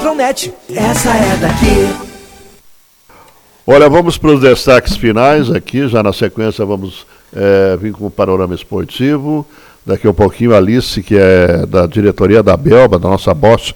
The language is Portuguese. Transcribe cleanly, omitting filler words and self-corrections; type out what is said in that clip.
Eletronet, essa é daqui. Olha, vamos para os destaques finais aqui, já na sequência vamos vir com o panorama esportivo. Daqui a pouquinho a Alice, que é da diretoria da Belba, da nossa Bosch,